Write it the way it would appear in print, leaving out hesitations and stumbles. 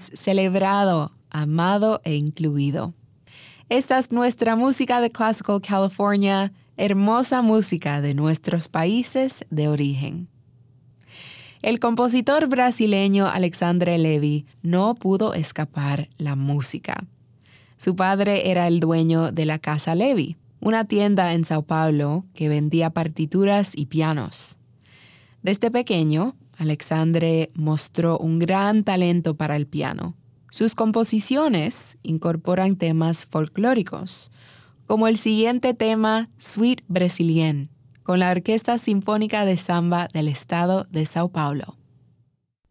es celebrado, amado e incluido. Esta es nuestra música de Classical California, hermosa música de nuestros países de origen. El compositor brasileño Alexandre Levy no pudo escapar la música. Su padre era el dueño de la Casa Levy, una tienda en Sao Paulo que vendía partituras y pianos. Desde pequeño, Alexandre mostró un gran talento para el piano. Sus composiciones incorporan temas folclóricos, como el siguiente tema Suite Brésilienne, con la Orquesta Sinfónica de Samba del Estado de Sao Paulo.